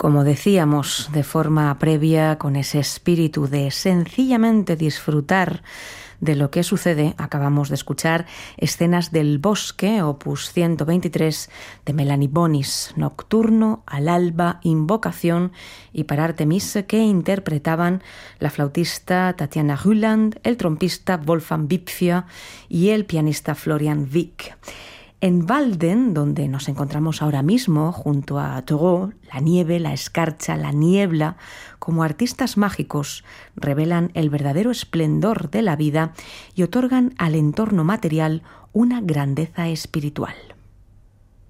Como decíamos de forma previa, con ese espíritu de sencillamente disfrutar de lo que sucede, acabamos de escuchar Escenas del Bosque, opus 123 de Melanie Bonis, Nocturno, Al alba, Invocación y Para Artemis, que interpretaban la flautista Tatiana Rüland, el trompista Wolfgang Wipfia y el pianista Florian Wieck. En Walden, donde nos encontramos ahora mismo, junto a Thoreau, la nieve, la escarcha, la niebla, como artistas mágicos, revelan el verdadero esplendor de la vida y otorgan al entorno material una grandeza espiritual.